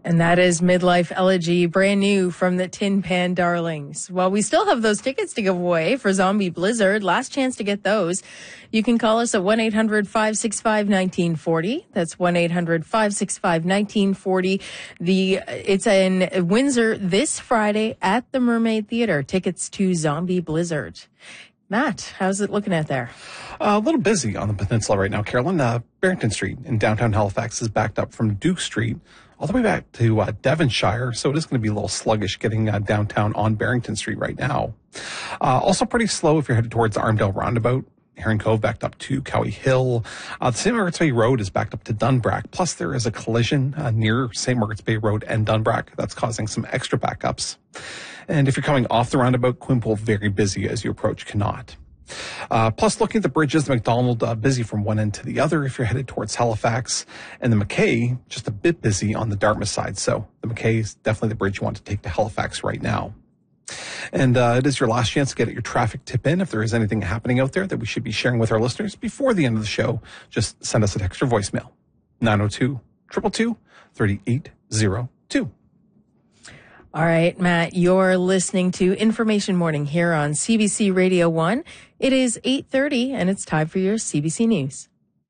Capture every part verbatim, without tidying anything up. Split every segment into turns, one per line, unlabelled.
And that is Midlife Elegy, brand new from the Tin Pan Darlings. Well, we still have those tickets to give away for Zombie Blizzard. Last chance to get those. You can call us at one eight hundred five six five one nine four zero. That's one eight hundred five six five one nine four zero. The, it's in Windsor this Friday at the Mermaid Theatre. Tickets to Zombie Blizzard. Matt, how's it looking out there?
Uh, a little busy on the peninsula right now, Carolyn. Uh, Barrington Street in downtown Halifax is backed up from Duke Street all the way back to uh, Devonshire, so it is going to be a little sluggish getting uh, downtown on Barrington Street right now. Uh, also pretty slow if you're headed towards the Armdale Roundabout. Heron Cove backed up to Cowie Hill. Uh, the Saint Margaret's Bay Road is backed up to Dunbrack. Plus, there is a collision uh, near Saint Margaret's Bay Road and Dunbrack that's causing some extra backups. And if you're coming off the roundabout, Quinpool very busy as you approach Connaught. Uh, plus, looking at the bridges, the McDonald uh, busy from one end to the other if you're headed towards Halifax, and the McKay just a bit busy on the Dartmouth side. So the McKay is definitely the bridge you want to take to Halifax right now. And uh, it is your last chance to get your traffic tip in. If there is anything happening out there that we should be sharing with our listeners before the end of the show, just send us a text or voicemail. nine oh two, two two two, three eight oh two.
All right, Matt, you're listening to Information Morning here on C B C Radio one. It is eight thirty, and it's time for your C B C News.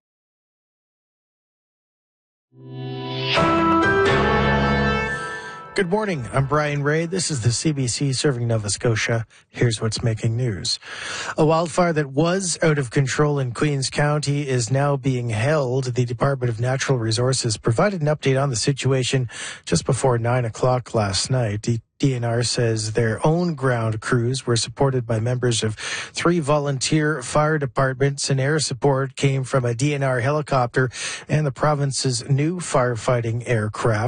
Good morning. I'm Brian Ray. This is the C B C serving Nova Scotia. Here's what's making news. A wildfire that was out of control in Queens County is now being held. The Department of Natural Resources provided an update on the situation just before nine o'clock last night. The D N R says their own ground crews were supported by members of three volunteer fire departments, and air support came from a D N R helicopter and the province's new firefighting aircraft.